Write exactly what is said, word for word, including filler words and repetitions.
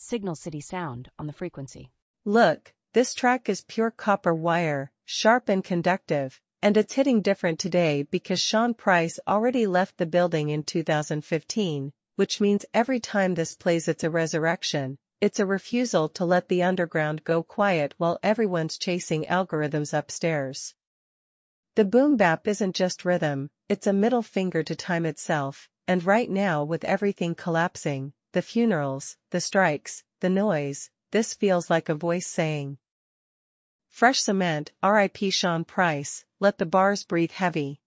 Signal City sound on the frequency. Look, this track is pure copper wire, sharp and conductive, and it's hitting different today because Sean Price already left the building in two thousand fifteen, which means every time this plays it's a resurrection. It's a refusal to let the underground go quiet while everyone's chasing algorithms upstairs. The boom bap isn't just rhythm, it's a middle finger to time itself, and right now with everything collapsing, the funerals, the strikes, the noise, this feels like a voice saying, "Fresh cement, R I P Sean Price, let the bars breathe heavy."